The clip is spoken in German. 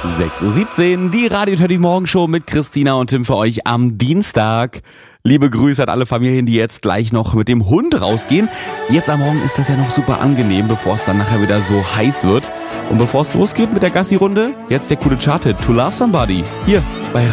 6:17 Uhr, die Radio Teddy Morgenshow mit Christina und Tim für euch am Dienstag. Liebe Grüße an alle Familien, die jetzt gleich noch mit dem Hund rausgehen. Jetzt am Morgen ist das ja noch super angenehm, bevor es dann nachher wieder so heiß wird. Und bevor es losgeht mit der Gassi-Runde, jetzt der coole Chart-Hit To Love Somebody. Hier bei